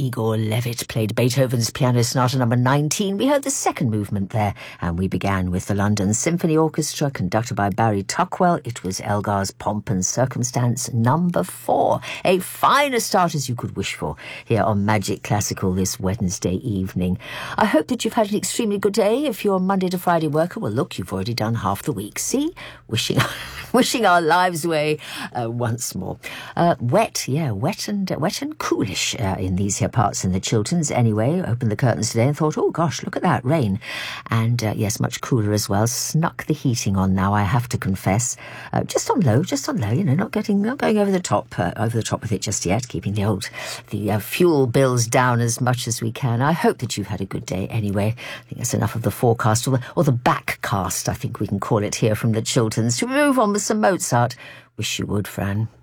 Igor Levit played Beethoven's Piano Sonata number 19. We heard the second movement there, and we began with the London Symphony Orchestra, conducted by Barry Tuckwell. It was Elgar's Pomp and Circumstance number 4. A finer start as you could wish for here on Magic Classical this Wednesday evening. I hope that you've had an extremely good day. If you're a Monday to Friday worker, well, look, you've already done half the week. See? Wishing our lives away once more. Wet and coolish in these here parts in the Chilterns. Anyway, opened the curtains today and thought, oh gosh, look at that rain. And yes, much cooler as well. Snuck the heating on now, I have to confess. Just on low, not going over the top with it just yet, keeping the fuel bills down as much as we can. I hope that you've had a good day anyway. I think that's enough of the forecast, or the backcast, I think we can call it here from the Chilterns. To move on with some Mozart. Wish you would, Fran.